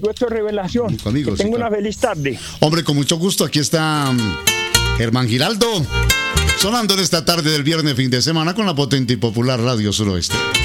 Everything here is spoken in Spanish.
el dueto de Revelación. Conmigo, que tenga claro. una feliz tarde. Hombre, con mucho gusto, aquí está Germán Giraldo, sonando en esta tarde del viernes fin de semana con la potente y popular Radio Suroeste.